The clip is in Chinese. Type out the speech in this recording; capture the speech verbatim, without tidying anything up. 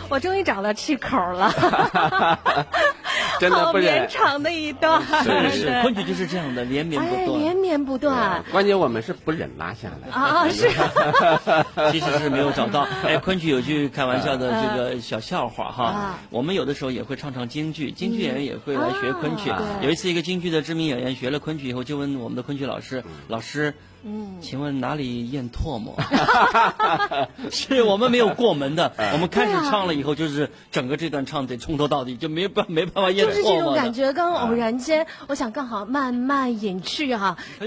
我终于找到气口了。 真的不忍， 好绵长的一段， 是是，昆曲就是这样的，连绵不断， 哎、连绵不断。 关键我们是不忍拉下来啊，是， 其实是没有找到。哎，昆曲有句开玩笑的这个小笑话哈，啊、我们有的时候也会唱唱京剧，京剧演员也会来学昆曲。嗯啊、有一次，一个京剧的知名演员学了昆曲以后，就问我们的昆曲老师：“老师，嗯，请问哪里咽唾沫？”是我们没有过门的，我们开始唱了以后，就是整个这段唱得从头到底，就没办没办法咽唾沫。 就是这种感觉，刚偶然间，我想刚好慢慢隐去哈、啊。